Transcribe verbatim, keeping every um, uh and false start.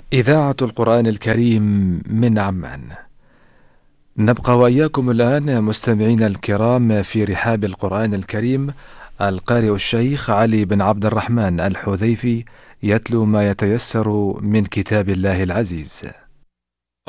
إذاعة القرآن الكريم من عمان. نبقى وإياكم الآن مستمعين الكرام في رحاب القرآن الكريم. القارئ الشيخ علي بن عبد الرحمن الحذيفي يتلو ما يتيسر من كتاب الله العزيز.